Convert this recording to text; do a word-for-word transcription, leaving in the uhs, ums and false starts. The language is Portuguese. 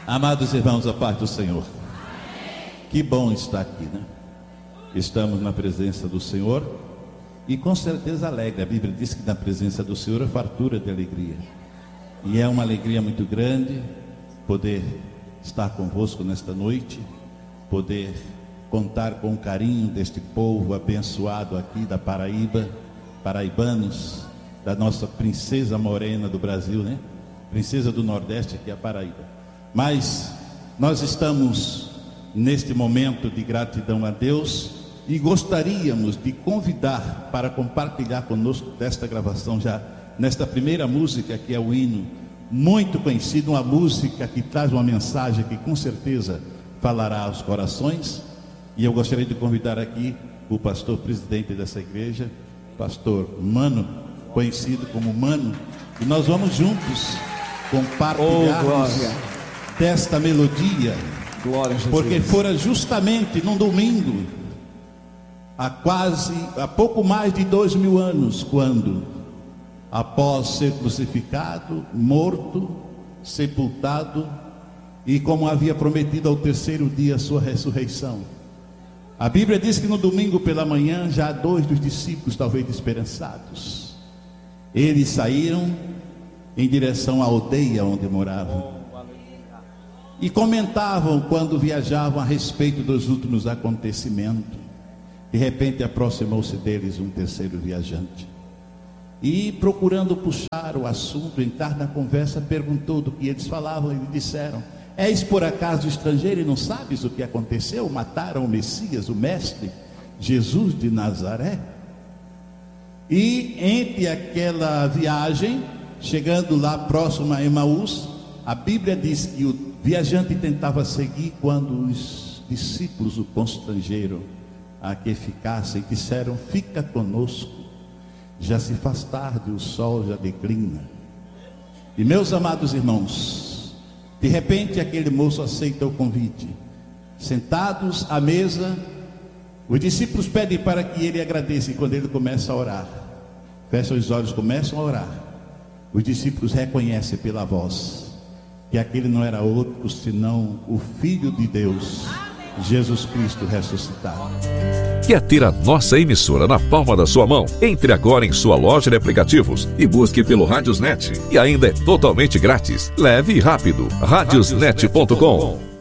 Amados irmãos, a paz do Senhor. Que bom estar aqui, né? Estamos na presença do Senhor e com certeza alegre. A Bíblia diz que na presença do Senhor é fartura de alegria. E é uma alegria muito grande poder estar convosco nesta noite, poder contar com o carinho deste povo abençoado aqui da Paraíba, paraibanos, da nossa princesa morena do Brasil, né? Princesa do Nordeste, que é a Paraíba. Mas nós estamos neste momento de gratidão a Deus e gostaríamos de convidar para compartilhar conosco desta gravação já, nesta primeira música que é o hino, muito conhecido, uma música que traz uma mensagem que com certeza falará aos corações. E eu gostaria de convidar aqui o pastor presidente dessa igreja, pastor Mano, conhecido como Mano, e nós vamos juntos compartilharmos oh, desta melodia, glória a Jesus. Porque fora justamente num domingo, há quase, há pouco mais de dois mil anos, quando, após ser crucificado, morto, sepultado, e como havia prometido ao terceiro dia a sua ressurreição, a Bíblia diz que no domingo pela manhã, já dois dos discípulos, talvez esperançados, eles saíram em direção à aldeia onde moravam, e comentavam quando viajavam a respeito dos últimos acontecimentos. De repente aproximou-se deles um terceiro viajante, e procurando puxar o assunto, entrar na conversa, perguntou do que eles falavam. E disseram: és por acaso estrangeiro e não sabes o que aconteceu? Mataram o Messias, o mestre Jesus de Nazaré. E entre aquela viagem, chegando lá próximo a Emaús, a Bíblia diz que o viajante tentava seguir, quando os discípulos o constrangeram a que ficassem e disseram: fica conosco, já se faz tarde, o sol já declina. E meus amados irmãos, de repente aquele moço aceita o convite. Sentados à mesa, os discípulos pedem para que ele agradeça, e quando ele começa a orar, fecha os olhos, começam a orar, os discípulos reconhecem pela voz que aquele não era outro senão o Filho de Deus, Jesus Cristo ressuscitado. Quer ter a nossa emissora na palma da sua mão? Entre agora em sua loja de aplicativos e busque pelo Radiosnet. E ainda é totalmente grátis. Leve e rápido. radiosnet ponto com.